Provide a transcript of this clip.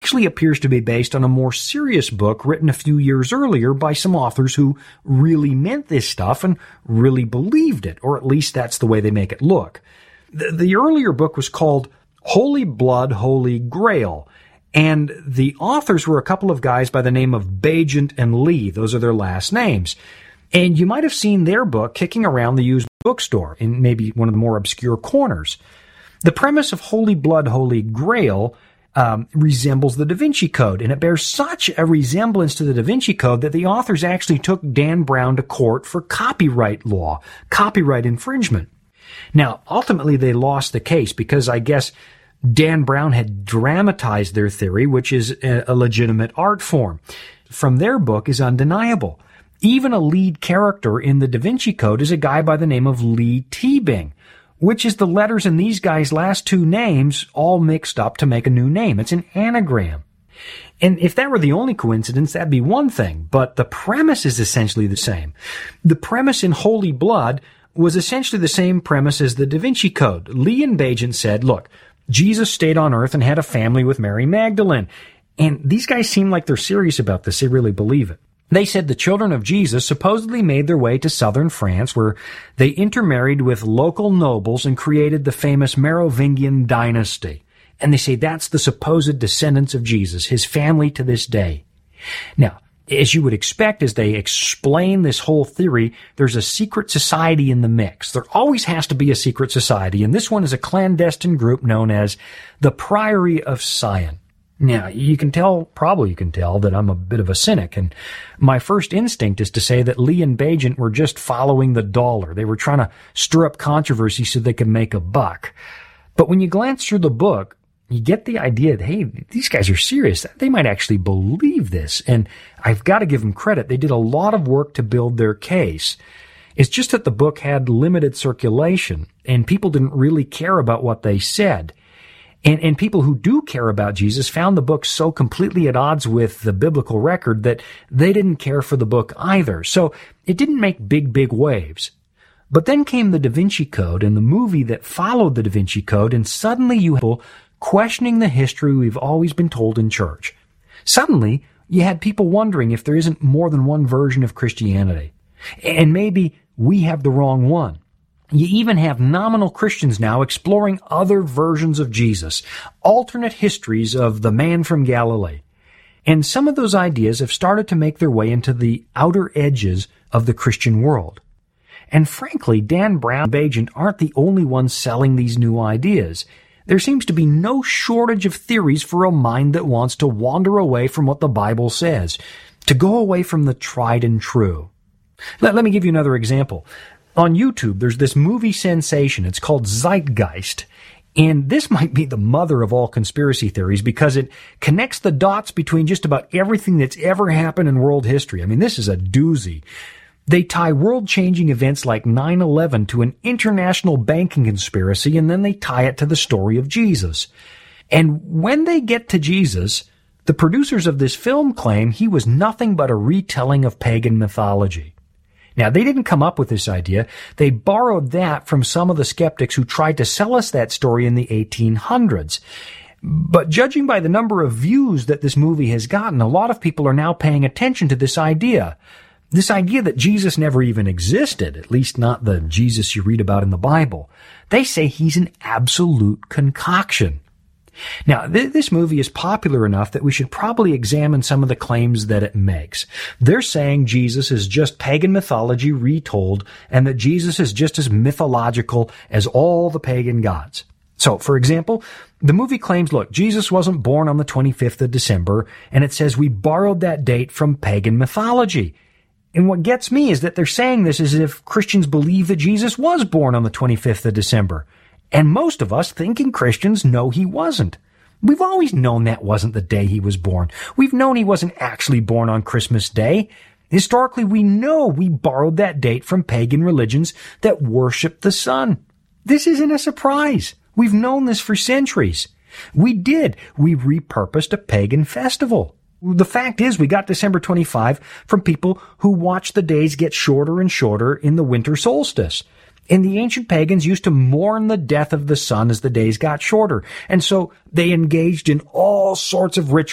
actually appears to be based on a more serious book written a few years earlier by some authors who really meant this stuff and really believed it, or at least that's the way they make it look. The earlier book was called Holy Blood, Holy Grail, and the authors were a couple of guys by the name of Bagent and Lee. Those are their last names. And you might have seen their book kicking around the used bookstore in maybe one of the more obscure corners. The premise of Holy Blood, Holy Grail resembles the Da Vinci Code, and it bears such a resemblance to the Da Vinci Code that the authors actually took Dan Brown to court for copyright law, copyright infringement. Now, ultimately they lost the case because I guess Dan Brown had dramatized their theory, which is a legitimate art form. From their book is undeniable. Even a lead character in the Da Vinci Code is a guy by the name of Lee Teabing, which is the letters in these guys' last two names all mixed up to make a new name. It's an anagram. And if that were the only coincidence, that'd be one thing, but the premise is essentially the same. The premise in Holy Blood was essentially the same premise as the Da Vinci Code. Lee and Bagent said, look, Jesus stayed on earth and had a family with Mary Magdalene. And these guys seem like they're serious about this. They really believe it. They said the children of Jesus supposedly made their way to southern France, where they intermarried with local nobles and created the famous Merovingian dynasty. And they say that's the supposed descendants of Jesus, his family to this day. Now, as you would expect, as they explain this whole theory, there's a secret society in the mix. There always has to be a secret society, and this one is a clandestine group known as the Priory of Sion. Now, you can tell that I'm a bit of a cynic, and my first instinct is to say that Lee and Bagent were just following the dollar. They were trying to stir up controversy so they could make a buck. But when you glance through the book, you get the idea that, hey, these guys are serious. They might actually believe this, and I've got to give them credit. They did a lot of work to build their case. It's just that the book had limited circulation, and people didn't really care about what they said. And people who do care about Jesus found the book so completely at odds with the biblical record that they didn't care for the book either. So it didn't make big waves. But then came the Da Vinci Code and the movie that followed the Da Vinci Code, and suddenly you had people questioning the history we've always been told in church. Suddenly, you had people wondering if there isn't more than one version of Christianity. And maybe we have the wrong one. You even have nominal Christians now exploring other versions of Jesus, alternate histories of the man from Galilee. And some of those ideas have started to make their way into the outer edges of the Christian world. And frankly, Dan Brown and Bagent aren't the only ones selling these new ideas. There seems to be no shortage of theories for a mind that wants to wander away from what the Bible says, to go away from the tried and true. Let me give you another example. On YouTube, there's this movie sensation. It's called Zeitgeist. And this might be the mother of all conspiracy theories because it connects the dots between just about everything that's ever happened in world history. I mean, this is a doozy. They tie world-changing events like 9/11 to an international banking conspiracy, and then they tie it to the story of Jesus. And when they get to Jesus, the producers of this film claim he was nothing but a retelling of pagan mythology. Now, they didn't come up with this idea. They borrowed that from some of the skeptics who tried to sell us that story in the 1800s. But judging by the number of views that this movie has gotten, a lot of people are now paying attention to this idea. This idea that Jesus never even existed, at least not the Jesus you read about in the Bible. They say he's an absolute concoction. Now, this movie is popular enough that we should probably examine some of the claims that it makes. They're saying Jesus is just pagan mythology retold, and that Jesus is just as mythological as all the pagan gods. So, for example, the movie claims, look, Jesus wasn't born on the 25th of December, and it says we borrowed that date from pagan mythology. And what gets me is that they're saying this as if Christians believe that Jesus was born on the 25th of December. And most of us thinking Christians know he wasn't. We've always known that wasn't the day he was born. We've known he wasn't actually born on Christmas Day. Historically, we know we borrowed that date from pagan religions that worship the sun. This isn't a surprise. We've known this for centuries. We repurposed a pagan festival. The fact is, we got December 25 from people who watched the days get shorter and shorter in the winter solstice. And the ancient pagans used to mourn the death of the sun as the days got shorter. And so they engaged in all sorts of rituals